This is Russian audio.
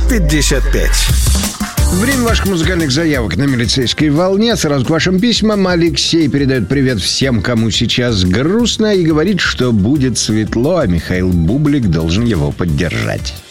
55. Время ваших музыкальных заявок на милицейской волне. Сразу к вашим письмам. Алексей передает привет всем, кому сейчас грустно, и говорит, что будет светло, а Михаил Бублик должен его поддержать.